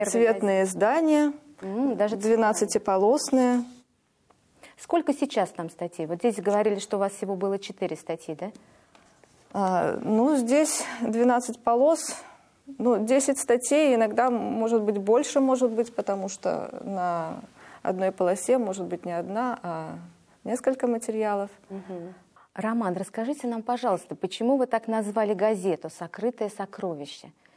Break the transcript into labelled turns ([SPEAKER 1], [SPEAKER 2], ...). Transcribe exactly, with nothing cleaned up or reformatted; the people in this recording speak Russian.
[SPEAKER 1] Цветные издания,
[SPEAKER 2] М, даже
[SPEAKER 1] двенадцатиполосные.
[SPEAKER 2] Сколько сейчас там статей? Вот здесь говорили, что у вас всего было четыре статьи, да?
[SPEAKER 1] А, ну, здесь двенадцать полос, ну, десять статей, иногда может быть больше, может быть, потому что на одной полосе может быть не одна, а несколько материалов.
[SPEAKER 2] Угу. Роман, расскажите нам, пожалуйста, почему вы так назвали газету «Сокрытое сокровище»?